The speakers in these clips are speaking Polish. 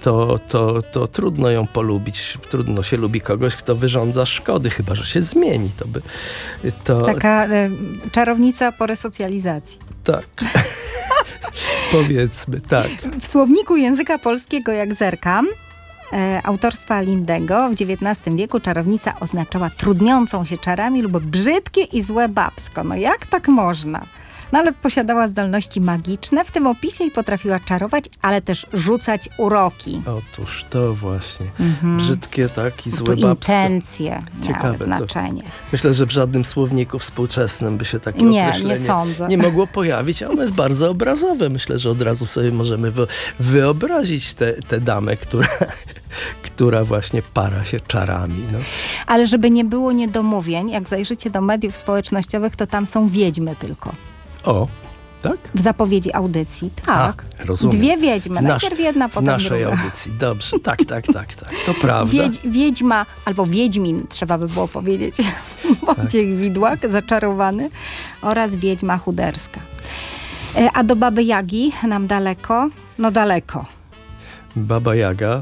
to trudno ją polubić. Trudno się lubi kogoś, kto wyrządza szkody, chyba że się zmieni. Taka czarownica po resocjalizacji. Tak. Powiedzmy, tak. W słowniku języka polskiego, jak zerkam, autorstwa Lindego w XIX wieku czarownica oznaczała trudniącą się czarami lub brzydkie i złe babsko. No jak tak można? No ale posiadała zdolności magiczne w tym opisie i potrafiła czarować, ale też rzucać uroki. Otóż to właśnie. Brzydkie, tak, i złe babsko. Intencje miały znaczenie. Myślę, że w żadnym słowniku współczesnym by się takie określenie nie sądzę. Nie mogło pojawić, a ono jest bardzo obrazowe. Myślę, że od razu sobie możemy wyobrazić tę damę, która właśnie para się czarami. No. Ale żeby nie było niedomówień, jak zajrzycie do mediów społecznościowych, to tam są wiedźmy tylko. O, tak? W zapowiedzi audycji, tak. Rozumiem. 2 wiedźmy, najpierw jedna, potem druga. W naszej audycji, dobrze. Tak, to prawda. Wiedźma, albo wiedźmin, trzeba by było powiedzieć. Wojciech Widłak, zaczarowany, oraz wiedźma chuderska. A do Baby Jagi nam daleko? No daleko. Baba Jaga...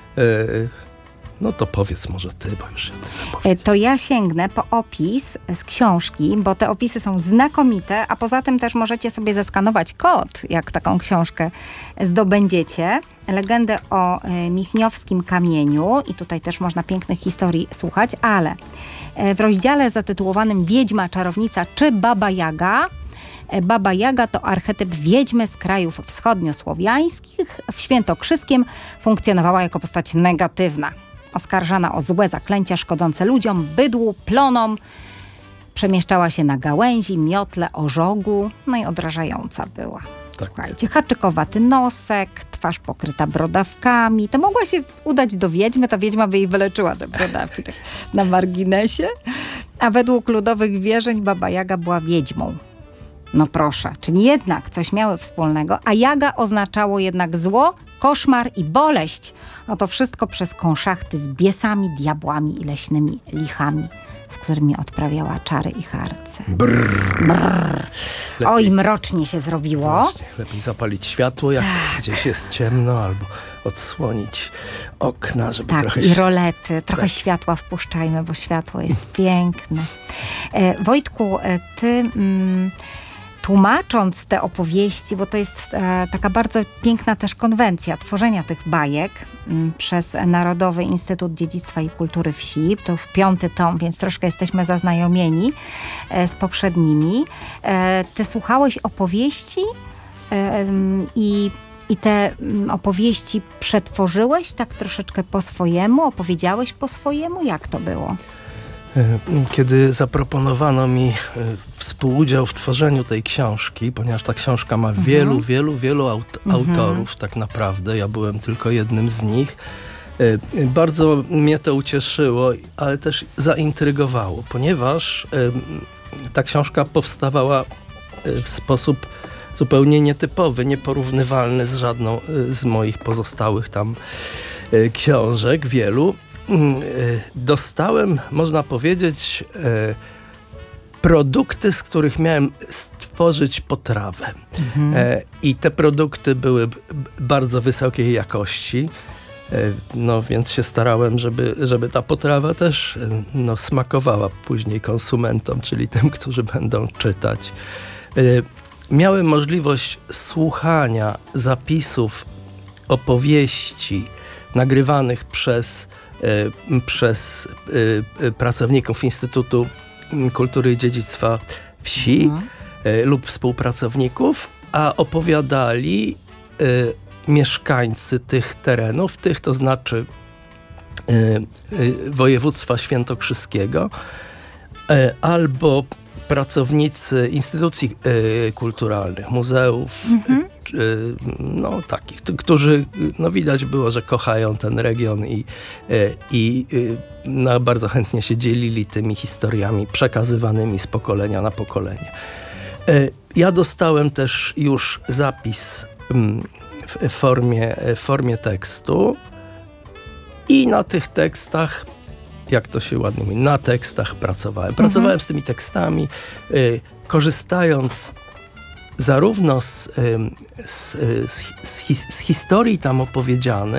No to powiedz może ty, bo już ja tyle powiedziałem. To ja sięgnę po opis z książki, bo te opisy są znakomite, a poza tym też możecie sobie zeskanować kod, jak taką książkę zdobędziecie. Legendę o Michniowskim kamieniu i tutaj też można pięknych historii słuchać, ale w rozdziale zatytułowanym Wiedźma, czarownica czy Baba Jaga, Baba Jaga to archetyp wiedźmy z krajów wschodniosłowiańskich. W Świętokrzyskiem funkcjonowała jako postać negatywna. Oskarżana o złe zaklęcia szkodzące ludziom, bydłu, plonom. Przemieszczała się na gałęzi, miotle, ożogu. No i odrażająca była. Tak. Słuchajcie, haczykowaty nosek, twarz pokryta brodawkami. To mogła się udać do wiedźmy, ta wiedźma by jej wyleczyła te brodawki tak na marginesie. A według ludowych wierzeń Baba Jaga była wiedźmą. No proszę, czyli jednak coś miały wspólnego, a jaga oznaczało jednak zło, koszmar i boleść. No to wszystko przez konszachty z biesami, diabłami i leśnymi lichami, z którymi odprawiała czary i harce. Brrr. Oj, mrocznie się zrobiło. Właśnie, lepiej zapalić światło, jak gdzieś jest ciemno, albo odsłonić okna, żeby trochę... i rolety, trochę światła wpuszczajmy, bo światło jest piękne. Wojtku, ty... Tłumacząc te opowieści, bo to jest taka bardzo piękna też konwencja tworzenia tych bajek przez Narodowy Instytut Dziedzictwa i Kultury Wsi. To już 5. tom, więc troszkę jesteśmy zaznajomieni z poprzednimi. Ty słuchałeś opowieści i te opowieści przetworzyłeś tak troszeczkę po swojemu? Opowiedziałeś po swojemu? Jak to było? Kiedy zaproponowano mi współudział w tworzeniu tej książki, ponieważ ta książka ma wielu autorów tak naprawdę, ja byłem tylko jednym z nich, bardzo mnie to ucieszyło, ale też zaintrygowało, ponieważ ta książka powstawała w sposób zupełnie nietypowy, nieporównywalny z żadną z moich pozostałych tam książek, wielu. Dostałem, można powiedzieć, produkty, z których miałem stworzyć potrawę. I te produkty były bardzo wysokiej jakości. No więc się starałem, żeby ta potrawa też smakowała później konsumentom, czyli tym, którzy będą czytać. Miałem możliwość słuchania zapisów opowieści nagrywanych przez pracowników Instytutu Kultury i Dziedzictwa Wsi lub współpracowników, a opowiadali mieszkańcy tych terenów, to znaczy województwa świętokrzyskiego, albo pracownicy instytucji kulturalnych, muzeów, takich, którzy widać było, że kochają ten region i bardzo chętnie się dzielili tymi historiami przekazywanymi z pokolenia na pokolenie. Ja dostałem też już zapis w formie tekstu i na tych tekstach, jak to się ładnie mówi, na tekstach pracowałem. Pracowałem z tymi tekstami, korzystając zarówno z historii tam opowiedzianych,